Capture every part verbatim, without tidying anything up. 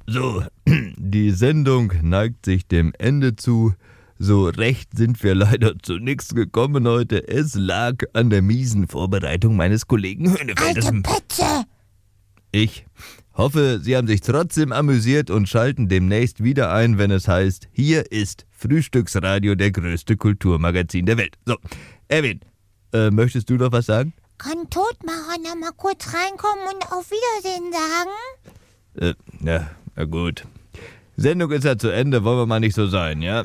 So, die Sendung neigt sich dem Ende zu. So recht sind wir leider zu nichts gekommen heute. Es lag an der miesen Vorbereitung meines Kollegen Höhnefeld. Alte Petze! Ich hoffe, Sie haben sich trotzdem amüsiert und schalten demnächst wieder ein, wenn es heißt, hier ist Frühstücksradio, der größte Kulturmagazin der Welt. So, Erwin, äh, möchtest du noch was sagen? Kann Todmacher noch mal kurz reinkommen und auf Wiedersehen sagen? Äh, ja, na gut. Sendung ist ja zu Ende, wollen wir mal nicht so sein, ja?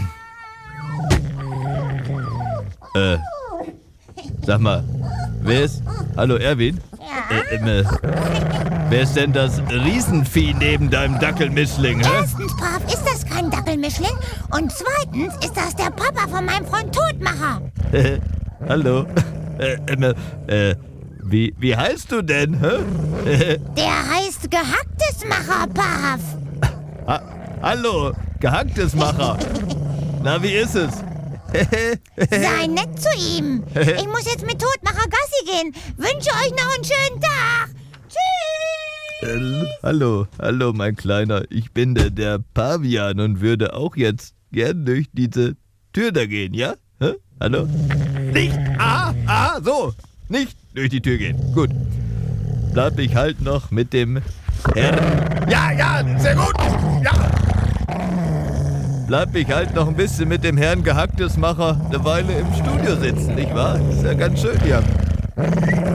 äh, sag mal, wer ist... Hallo, Erwin? Ja? Äh, äh, wer ist denn das Riesenvieh neben deinem Dackelmischling, hä? Erstens, Pav, ist das kein Dackelmischling. Und zweitens ist das der Papa von meinem Freund Todmacher. Hallo? Äh, äh, äh, wie, wie heißt du denn, hä? Der heißt Gehacktesmacher, Pav. Ha Hallo, Gehacktesmacher. Na, wie ist es? Sei nett zu ihm. Ich muss jetzt mit Todmacher Gassi gehen. Wünsche euch noch einen schönen Tag. Tschüss. Äh, hallo, hallo, mein Kleiner. Ich bin der, der Pavian und würde auch jetzt gern durch diese Tür da gehen, ja? Hä? Hallo? Nicht! Ah, ah, so! Nicht durch die Tür gehen. Gut. Bleib ich halt noch mit dem Herrn... Ja, ja, sehr gut! Ja! Bleib ich halt noch ein bisschen mit dem Herrn Gehacktesmacher eine Weile im Studio sitzen, nicht wahr? Ist ja ganz schön hier.